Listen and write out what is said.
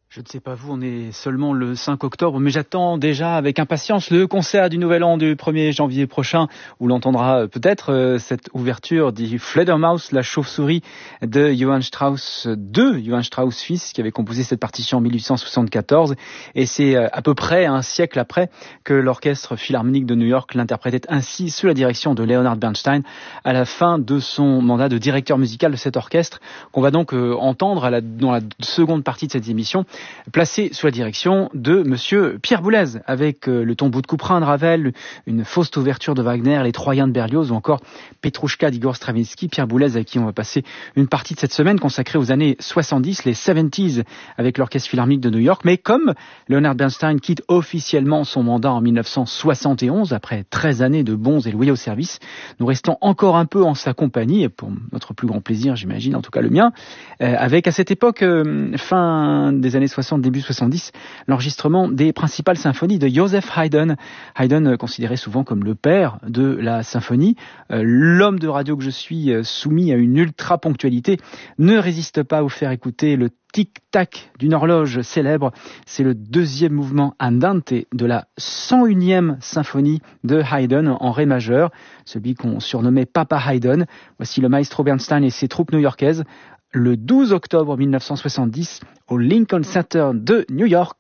Je ne sais pas vous, on est seulement le 5 octobre, mais j'attends déjà avec impatience le concert du Nouvel An du 1er janvier prochain, où l'on entendra peut-être cette ouverture du Fledermaus, la chauve-souris de Johann Strauss fils, qui avait composé cette partition en 1874. Et c'est à peu près un siècle après que l'Orchestre Philharmonique de New York l'interprétait ainsi sous la direction de Leonard Bernstein à la fin de son mandat de directeur musical de cet orchestre, qu'on va donc entendre dans la seconde partie de cette émission, placé sous la direction de monsieur Pierre Boulez, avec le tombeau de Couperin de Ravel, une Faust ouverture de Wagner, les Troyens de Berlioz ou encore Petrouchka d'Igor Stravinsky. Pierre Boulez, avec qui on va passer une partie de cette semaine consacrée aux années 70, les 70s, avec l'Orchestre Philharmonique de New York. Mais comme Leonard Bernstein quitte officiellement son mandat en 1971, après 13 années de bons et loyaux services, nous restons encore un peu en sa compagnie, et pour notre plus grand plaisir, j'imagine, en tout cas le mien, avec à cette époque, fin des années 60, début 70, l'enregistrement des principales symphonies de Joseph Haydn. Haydn, considéré souvent comme le père de la symphonie, l'homme de radio que je suis, soumis à une ultra-ponctualité, ne résiste pas à vous faire écouter le tic-tac d'une horloge célèbre. C'est le deuxième mouvement andante de la 101e symphonie de Haydn en ré majeur, celui qu'on surnommait Papa Haydn. Voici le maestro Bernstein et ses troupes new-yorkaises, le 12 octobre 1970 au Lincoln Center de New York.